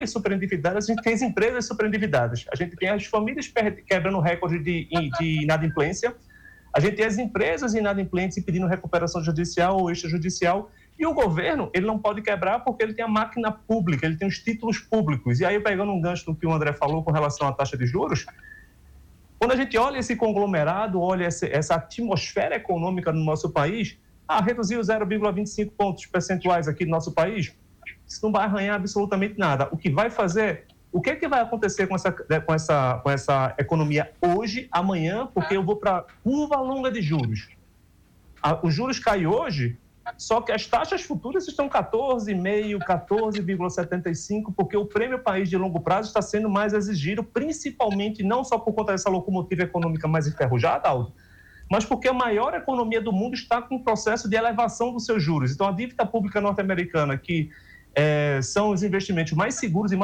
superendividadas, a gente tem as empresas superendividadas, a gente tem as famílias quebrando recorde de inadimplência, a gente tem as empresas inadimplentes e pedindo recuperação judicial ou extrajudicial, e o governo, ele não pode quebrar porque ele tem a máquina pública, ele tem os títulos públicos. E aí, pegando um gancho do que o André falou com relação à taxa de juros, quando a gente olha esse conglomerado, olha essa atmosfera econômica no nosso país, reduziu 0,25 pontos percentuais aqui no nosso país, isso não vai arranhar absolutamente nada. O que vai fazer, o que é que vai acontecer com essa economia hoje, amanhã, porque eu vou para a curva longa de juros. Os juros caem hoje, só que as taxas futuras estão 14,5%, 14,75%, porque o prêmio país de longo prazo está sendo mais exigido, principalmente não só por conta dessa locomotiva econômica mais enferrujada, Aldo, mas porque a maior economia do mundo está com um processo de elevação dos seus juros. Então, a dívida pública norte-americana, que são os investimentos mais seguros e